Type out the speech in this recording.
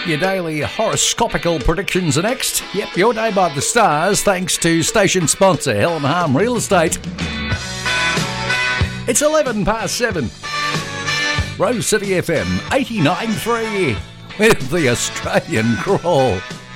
Your daily horoscopical predictions are next. Yep, your day by the stars, thanks to station sponsor Helen Harm Real Estate. It's 11 past 7. Rose City FM 89.3 with the Australian Crawl.